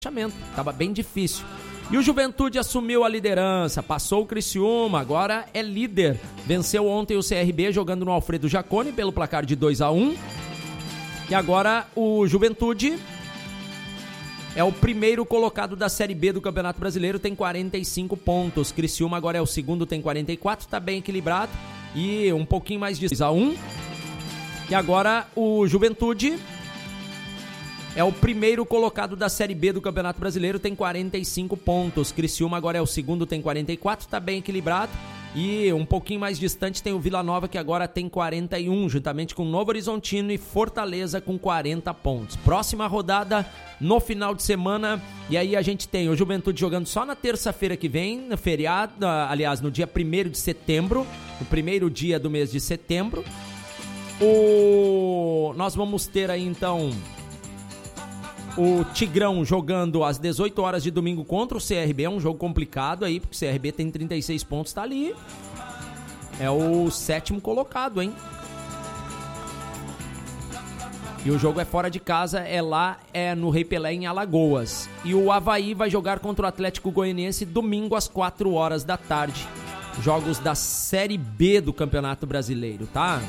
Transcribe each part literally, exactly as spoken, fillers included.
Estava bem difícil. E o Juventude assumiu a liderança, passou o Criciúma, agora é líder. Venceu ontem o C R B jogando no Alfredo Jaconi pelo placar de dois a um. E agora o Juventude é o primeiro colocado da Série B do Campeonato Brasileiro, tem quarenta e cinco pontos. Criciúma agora é o segundo, tem quarenta e quatro, está bem equilibrado. E um pouquinho mais de dois a um. E agora o Juventude é o primeiro colocado da Série B do Campeonato Brasileiro, tem quarenta e cinco pontos. Criciúma agora é o segundo, tem quarenta e quatro, está bem equilibrado. E um pouquinho mais distante tem o Vila Nova, que agora tem quarenta e um, juntamente com Novo Horizontino e Fortaleza com quarenta pontos. Próxima rodada no final de semana, e aí a gente tem o Juventude jogando só na terça-feira que vem, no feriado, aliás, no dia primeiro de setembro, no primeiro dia do mês de setembro. O... Nós vamos ter aí, então, o Tigrão jogando às dezoito horas de domingo contra o C R B. É um jogo complicado aí, porque o C R B tem trinta e seis pontos, tá ali. É o sétimo colocado, hein? E o jogo é fora de casa, é lá, é no Rei Pelé, em Alagoas. E o Avaí vai jogar contra o Atlético Goianiense domingo às quatro horas da tarde. Jogos da Série B do Campeonato Brasileiro, tá?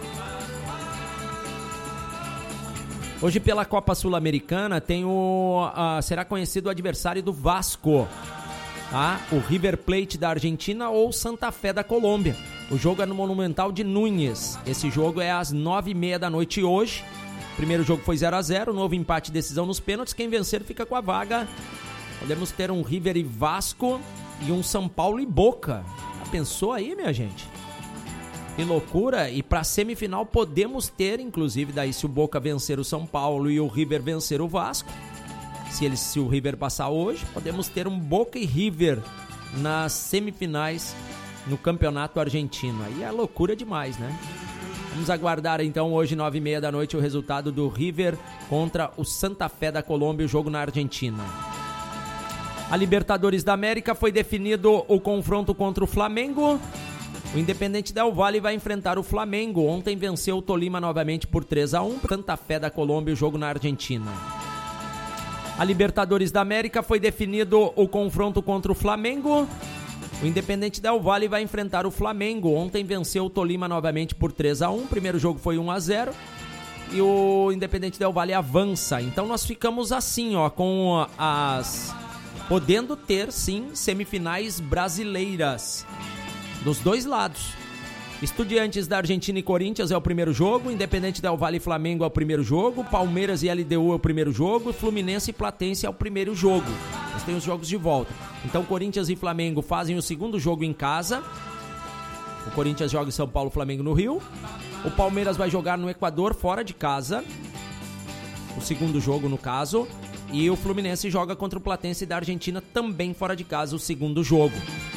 Hoje pela Copa Sul-Americana tem o, uh, será conhecido o adversário do Vasco, tá? O River Plate da Argentina ou Santa Fé da Colômbia. O jogo é no Monumental de Núñez. Esse jogo é às nove e meia da noite hoje. O primeiro jogo foi zero a zero, novo empate e decisão nos pênaltis. Quem vencer fica com a vaga. Podemos ter um River e Vasco e um São Paulo e Boca. Já pensou aí, minha gente? Que loucura, e para semifinal podemos ter, inclusive, daí se o Boca vencer o São Paulo e o River vencer o Vasco, se, eles, se o River passar hoje, podemos ter um Boca e River nas semifinais no Campeonato Argentino. Aí é loucura demais, né? Vamos aguardar então hoje, nove e meia da noite, o resultado do River contra o Santa Fé da Colômbia, o jogo na Argentina. A Libertadores da América foi definido o confronto contra o Flamengo. O Independente Del Valle vai enfrentar o Flamengo. Ontem venceu o Tolima novamente por três a um. Santa Fé da Colômbia, o jogo na Argentina. A Libertadores da América foi definido o confronto contra o Flamengo. O Independente Del Valle vai enfrentar o Flamengo. Ontem venceu o Tolima novamente por três a um. O primeiro jogo foi um a zero. E o Independente Del Valle avança. Então nós ficamos assim, ó, com as... podendo ter, sim, semifinais brasileiras. Dos dois lados. Estudiantes da Argentina e Corinthians é o primeiro jogo, Independente Del Valle e Flamengo é o primeiro jogo, Palmeiras e L D U é o primeiro jogo, Fluminense e Platense é o primeiro jogo. Eles têm os jogos de volta. Então Corinthians e Flamengo fazem o segundo jogo em casa. O Corinthians joga em São Paulo, Flamengo no Rio. O Palmeiras vai jogar no Equador, fora de casa. O segundo jogo, no caso. E o Fluminense joga contra o Platense da Argentina, também fora de casa, o segundo jogo.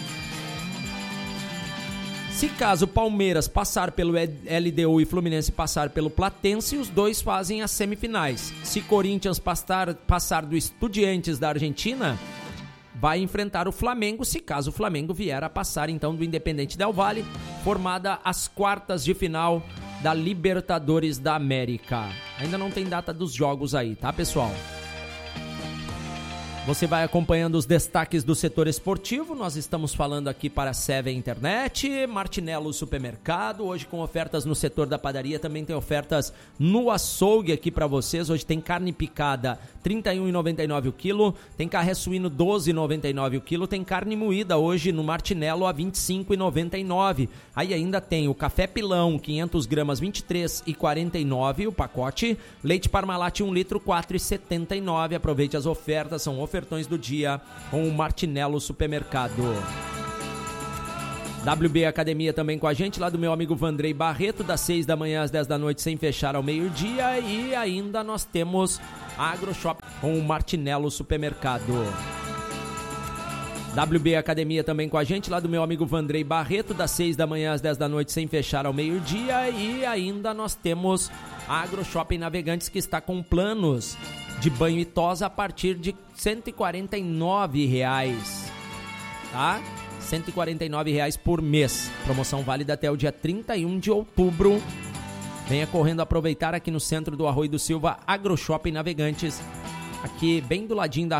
Se caso o Palmeiras passar pelo L D U e Fluminense passar pelo Platense, os dois fazem as semifinais. Se Corinthians passar, passar do Estudiantes da Argentina, vai enfrentar o Flamengo, se caso o Flamengo vier a passar então do Independente Del Valle, formada as quartas de final da Libertadores da América. Ainda não tem data dos jogos aí, tá, pessoal? Você vai acompanhando os destaques do setor esportivo. Nós estamos falando aqui para a Seven Internet, Martinello Supermercado, hoje com ofertas no setor da padaria, também tem ofertas no açougue aqui para vocês. Hoje tem carne picada trinta e um reais e noventa e nove centavos o quilo, tem carré suíno doze reais e noventa e nove centavos o quilo, tem carne moída hoje no Martinello a vinte e cinco reais e noventa e nove centavos. Aí ainda tem o café pilão, quinhentas gramas, vinte e três reais e quarenta e nove centavos o pacote, leite Parmalat um litro, quatro reais e setenta e nove centavos. Aproveite as ofertas, são ofertões do dia com o Martinello Supermercado. W B Academia também com a gente, lá do meu amigo Vandrei Barreto, das seis da manhã às dez da noite, sem fechar ao meio-dia. E ainda nós temos AgroShop com o Martinello Supermercado. W B Academia também com a gente, lá do meu amigo Vandrei Barreto, das seis da manhã às dez da noite, sem fechar ao meio-dia. E ainda nós temos AgroShop Navegantes, que está com planos de banho e tosa a partir de cento e quarenta e nove reais, tá? cento e quarenta e nove reais por mês. Promoção válida até o dia trinta e um de outubro. Venha correndo aproveitar aqui no centro do Arroio do Silva, AgroShop Navegantes, aqui bem do ladinho da